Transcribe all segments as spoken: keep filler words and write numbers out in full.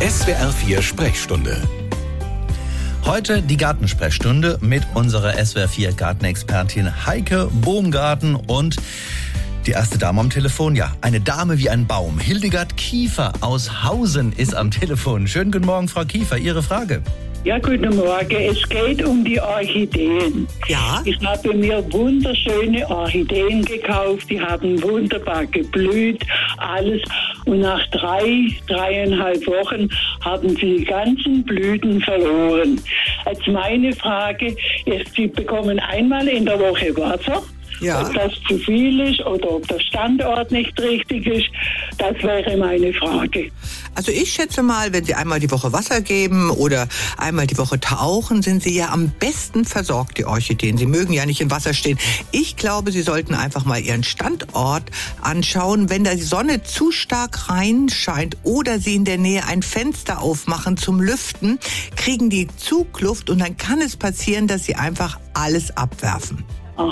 S W R vier Sprechstunde. Heute die Gartensprechstunde mit unserer S W R vier Gartenexpertin Heike Bohmgarten und die erste Dame am Telefon. Ja, eine Dame wie ein Baum. Hildegard Kiefer aus Hausen ist am Telefon. Schönen guten Morgen, Frau Kiefer. Ihre Frage? Ja, guten Morgen. Es geht um die Orchideen. Ja? Ich habe mir wunderschöne Orchideen gekauft. Die haben wunderbar geblüht, alles. Und nach drei, dreieinhalb Wochen haben sie die ganzen Blüten verloren. Jetzt meine Frage ist, sie bekommen einmal in der Woche Wasser. Ja. Ob das zu viel ist oder ob der Standort nicht richtig ist, das wäre meine Frage. Also ich schätze mal, wenn Sie einmal die Woche Wasser geben oder einmal die Woche tauchen, sind Sie ja am besten versorgt, die Orchideen. Sie mögen ja nicht im Wasser stehen. Ich glaube, Sie sollten einfach mal Ihren Standort anschauen. Wenn da die Sonne zu stark reinscheint oder Sie in der Nähe ein Fenster aufmachen zum Lüften, kriegen die Zugluft und dann kann es passieren, dass Sie einfach alles abwerfen.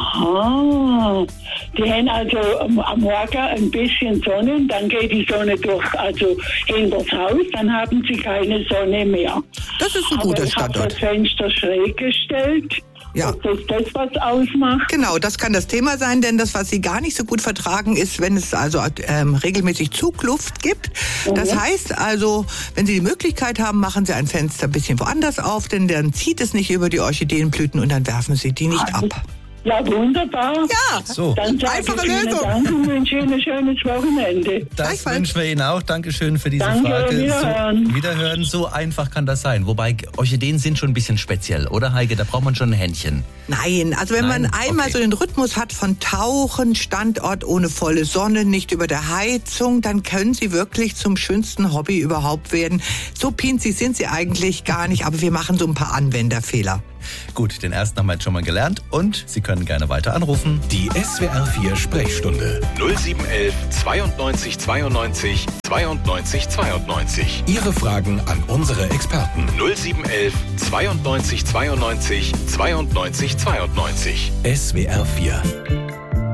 Aha, die haben also am, am Morgen ein bisschen Sonne, dann geht die Sonne durch, also hinter das Haus, dann haben sie keine Sonne mehr. Das ist ein guter Aber ich habe Standort. das Fenster schräg gestellt. Ja. Ob das das was ausmacht? Genau, das kann das Thema sein, denn das, was Sie gar nicht so gut vertragen, ist, wenn es also ähm, regelmäßig Zugluft gibt. Das Mhm. heißt also, wenn Sie die Möglichkeit haben, machen Sie ein Fenster ein bisschen woanders auf, denn dann zieht es nicht über die Orchideenblüten und dann werfen Sie die nicht ab. Ja, wunderbar. Ja, So, Dann sage einfache ich vielen Lösung. Dank und wünsche Ihnen ein schönes Wochenende. das Gleichfalls. wünschen wir Ihnen auch. Dankeschön für diese Danke, Frage. wiederhören. So, wiederhören, so einfach kann das sein. Wobei, Orchideen sind schon ein bisschen speziell, oder Heike? Da braucht man schon ein Händchen. Nein, also wenn Nein? man einmal Okay. so den Rhythmus hat von Tauchen, Standort ohne volle Sonne, nicht über der Heizung, dann können Sie wirklich zum schönsten Hobby überhaupt werden. So pinzig sind Sie eigentlich gar nicht, aber wir machen so ein paar Anwenderfehler. Gut, den ersten haben wir jetzt schon mal gelernt und Sie können gerne weiter anrufen. Die S W R vier Sprechstunde. null sieben eins eins zweiundneunzig zweiundneunzig zweiundneunzig zweiundneunzig. Ihre Fragen an unsere Experten. null sieben eins eins zweiundneunzig zweiundneunzig zweiundneunzig zweiundneunzig. S W R vier.